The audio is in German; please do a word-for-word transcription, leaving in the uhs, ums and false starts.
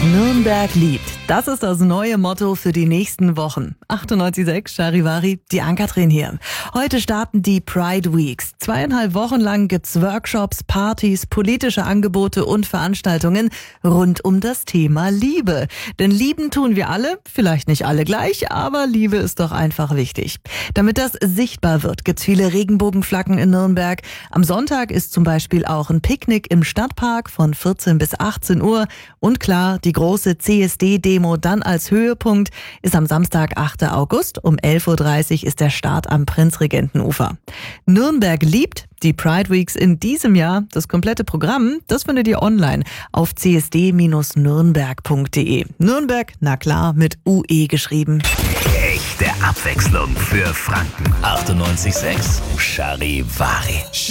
Nürnberg liebt. Das ist das neue Motto für die nächsten Wochen. achtundneunzig Komma sechs Charivari, die Ann-Kathrin hier. Heute starten die Pride Weeks. Zweieinhalb Wochen lang gibt's Workshops, Partys, politische Angebote und Veranstaltungen rund um das Thema Liebe. Denn lieben tun wir alle, vielleicht nicht alle gleich, aber Liebe ist doch einfach wichtig. Damit das sichtbar wird, gibt's viele Regenbogenflaggen in Nürnberg. Am Sonntag ist zum Beispiel auch ein Picknick im Stadtpark von vierzehn bis achtzehn Uhr. Und klar, die große C S D-Demo dann als Höhepunkt ist am Samstag, achten August. Um elf Uhr dreißig ist der Start am Prinzregentenufer. Nürnberg liebt die Pride Weeks in diesem Jahr. Das komplette Programm, das findet ihr online auf c s d Bindestrich nürnberg punkt d e. Nürnberg, na klar, mit U E geschrieben. Echte Abwechslung für Franken. achtundneunzig Komma sechs Charivari.